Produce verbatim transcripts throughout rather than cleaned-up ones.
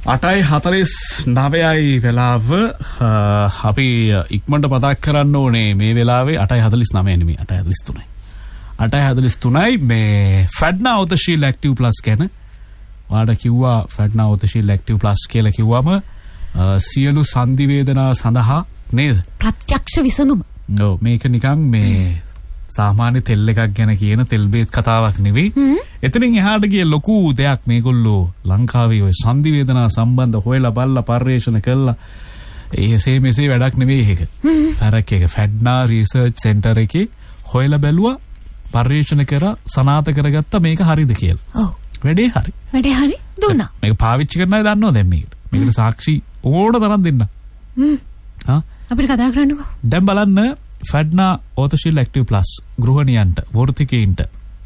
අටයි හතළිස් නවයයි වෙලාව අපි ඉක්මනට මතක් කරන්න ඕනේ මේ වෙලාවේ අටයි හතළිස් නවය නෙමෙයි අටයි හතළිස් තුනයි. අටයි හතළිස් තුනයි මේ ෆැඩ්නා ඔතශීල් ඇක්ටිව් ප්ලස් ගැන ඔයාලට කිව්වා ෆැඩ්නා ඔතශීල් ඇක්ටිව් ප්ලස් කියලා කිව්වම සියලු සංදි වේදනා සඳහා නේද? ප්‍රත්‍යක්ෂ විසඳුම. ඔව් මේක නිකන් මේ සාමාන්‍ය තෙල් එකක් ගැන කියන තෙල් බේත් කතාවක් නෙවෙයි. එතනින් එහාට ගිය ලොකු දෙයක් මේගොල්ලෝ ලංකාවේ ඔය සංදි වේදනා සම්බන්ධ හොයලා බලලා පර්යේෂණ කළා. ඒසේ මෙසේ වැඩක් නෙවෙයි ඒක. ෆැරක් එක ෆැඩ්නා රිසර්ච් සෙන්ටර් එකේ හොයලා බැලුවා පර්යේෂණ කරා සනාථ කරගත්ත මේක හරිද කියලා. ඔව්. වැඩේ හරි. වැඩේ හරි දුන්නා. මේක පාවිච්චි කරන අය දන්නව දැන් මේකට. මේකට සාක්ෂි ඕන තරම් දෙන්න. හ්ම්. හා අපිට කතා කරන්නකෝ. දැන් බලන්න ෆැඩ්නා ඔතශීල් ඇක්ටිව් ප්ලස් ගෘහණියන්ට වෘත්තිකයින්ට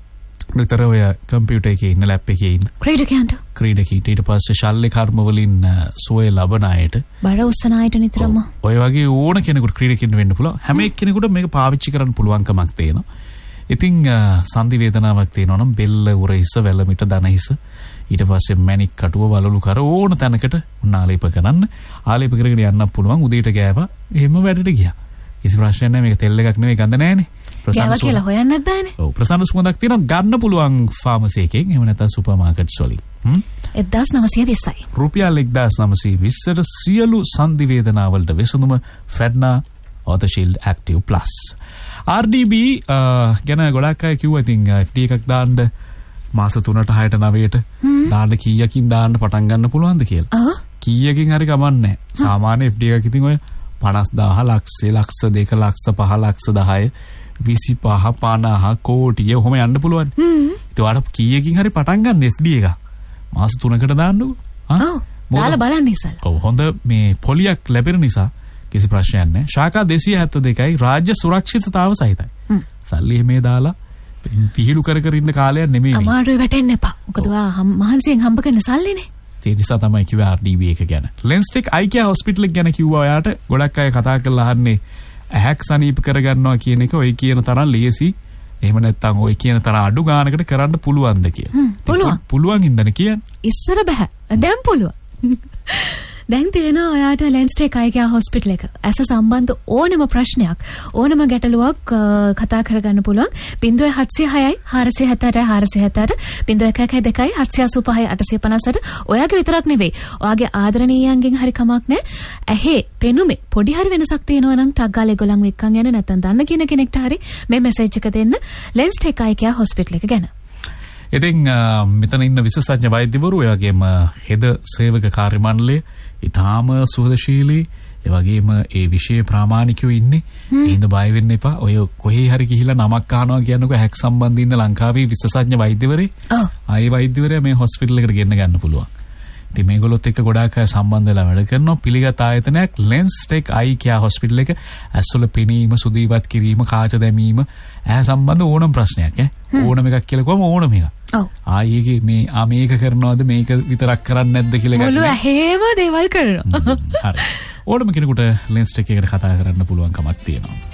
විතර ඔය කම්පියුටර් එකේ ඉන්න ලැප් එකේ ඉන්න ක්‍රීඩකයන්ට ක්‍රීඩකීට ඊට පස්සේ ශල්‍ය කර්ම වලින් සුවය ලබන අයට බර උස්සන අයට නිතරම ඔය වගේ ඕන කෙනෙකුට ක්‍රීඩකින් වෙන්න පුළුවන් හැම එක්කෙනෙකුට මේක පාවිච්චි කරන්න පුළුවන්කමක් තියෙනවා. ඉතින් සංදි වේදනාවක් තියෙනවා නම් බෙල්ල උරහිස වැලමිට දනහිස ඊට පස්සේ මැණික් කටුව වලලු කර ඕන තැනකට උන්නාලේප කරන්න ආලේප කරගෙන යන්න පුළුවන්. උදේට ගෑවා එහෙම වැඩට ගියා. කිසි ප්‍රශ්නයක් නැහැ. මේක තෙල් එකක් නෙවෙයි ගඳ නැහැනේ. ප්‍රසන්න කියලා හොයන්නත් බෑනේ. ඔව් ප්‍රසන්න සුවඳක් තියෙනවා ගන්න පුළුවන් ෆාමසි එකෙන් එහෙම නැත්නම් සුපර් මාකට්ස් වලින්. හ්ම් එක්දාස් නවසිය විස්සයි. රුපියල් එක්දාස් නවසිය විස්සට සියලු සංදි වේදනා වලට විසඳුම ෆැඩ්නා ඔතශීල් ඇක්ටිව් ප්ලස්. ආර් ඩී බී ගැන ගොඩක් අය කිව්වා ඉතින් එෆ් ඩී එකක් දාන්න මාස තුනට හයට නවයට දාන්න කීයකින් දාන්න පටන් ගන්න පුළුවන්ද කියලා. කීයකින් හරි කමන්නේ නැහැ. සාමාන්‍ය එෆ් ඩී එකක් ඉතින් ඔය පනස් දාහ ලක්ෂ ලක්ෂ දෙක ලක්ෂ පහ ලක්ෂ දහය විසි පහ පනහ කෝටිය ඔහොම යන්න පුළුවන්. ඒත් ඔයාලා කීයකින් හරි පටන් ගන්න එෆ් ඩී එක මාස තුනකට දාන්නකෝ. ඔව් දාලා බලන්න ඉස්සලා. ඔව් හොඳ මේ පොලියක් ලැබෙන නිසා කිසි ප්‍රශ්නයක් නැහැ. ශාඛා දෙසිය හැත්තෑ දෙකයි රාජ්‍ය සුරක්ෂිතතාව සහිතයි. සල්ලි මේ දාලා පිහිලු කර කර ඉන්න කාලයක් නෙමෙයි මේ. අමාරුයි වැටෙන්න එපා. මොකද ඔයා මහන්සියෙන් හම්බ කරන සල්ලිනේ. ඒ නිසා තමයි කිව්වේ ආර් ඩී බී එක ගැන. ලෙන්ස්ටෙක් අයිකියා හොස්පිටල් එක ගැන කිව්වා ඔයාට ගොඩක් අය කතා කරලා අහන්නේ ඇහැක් සනීප කරගන්නවා කියන එක ඔය කියන තරම් ලේසි. එහෙම නැත්නම් ඔය කියන තරම් අඩු ගානකට කරන්න පුළුවන්ද කියලා. පුළුවන්. පුළුවන් ඉඳන කියන්නේ. ඉස්සර බෑ. දැන් පුළුවන්. දැන් තියෙනවා ඔයාට ලෙන්ස්ටෙක් අයිකියා හොස්පිටල් එක. ඇස සම්බන්ධ ඕනම ප්‍රශ්නයක් ඕනම ගැටලුවක් කතා කරගන්න පුළුවන්. ज़ीरो सात ज़ीरो छह चार सात आठ चार सात आठ ज़ीरो एक एक दो सात आठ पाँच आठ पाँच आठ ඔයාගේ විතරක් නෙවෙයි. ඔයාගේ ආදරණීයයන්ගෙන් හරි කමක් නැහැ. ඇහි පෙනුමේ පොඩි හරි වෙනසක් තියෙනවා නම් ටක් ගාලා ඒගොල්ලන් එක්කන් යන නැත්නම් දන්න කියන කෙනෙක්ට හරි මේ මෙසේජ් එක දෙන්න ලෙන්ස්ටෙක් අයිකියා හොස්පිටල් එක ගැන. ඉතින් මෙතන ඉන්න විශේෂඥ වෛද්‍යවරු ඒ වගේම හෙද සේවක කාර්ය මණ්ඩලය ඊටාම සුහදශීලී ඒ වගේම ඒ විෂය ප්‍රාමාණිකයෝ ඉන්නේ. ඒඳ බය වෙන්න එපා. ඔය කොහේ හරි ගිහිල්ලා නමක් අහනවා කියනකො හැක් සම්බන්ධ ඉන්න ලංකාවේ විශේෂඥ වෛද්‍යවරේ ආයේ වෛද්‍යවරයා මේ හොස්පිටල් එකට ගෙන්න ගන්න පුළුවන්. ඉතින් මේගොල්ලොත් එක්ක ගොඩාක් අය සම්බන්ධ වෙලා වැඩ කරනවා. පිළිගත් ආයතනයක් ලෙන්ස්ටෙක් අයිකියා හොස්පිටල් එක ඇස්වල පෙනීම සුදීවත් කිරීම කාච දැමීම ඇහැ සම්බන්ධ ඕනම ප්‍රශ්නයක් ඈ ඕනම එකක් කියලා කොහොම ඕනම එකක්. ඔව්. ආයේගේ මේ ආ මේක කරනවද මේක විතරක් කරන්නේ නැද්ද කියලා ගන්න. මුළු ඇහෙම දේවල් කරනවා. හරි. ඕනම කෙනෙකුට ලෙන්ස්ටෙක් එකට කතා කරන්න පුළුවන් කමක් තියෙනවා.